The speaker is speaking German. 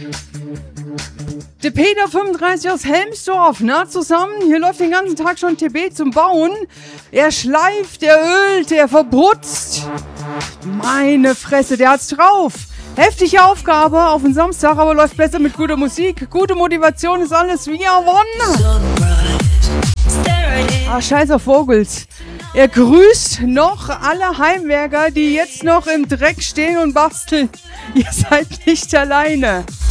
Der Peter 35 aus Helmsdorf, na zusammen, hier läuft den ganzen Tag schon TB zum Bauen. Er schleift, er ölt, er verputzt. Meine Fresse, der hat's drauf. Heftige Aufgabe auf den Samstag, aber läuft besser mit guter Musik. Gute Motivation ist alles wie er won. Ah, scheiß auf Vogels. Er grüßt noch alle Heimwerker, die jetzt noch im Dreck stehen und basteln. Ihr seid nicht alleine.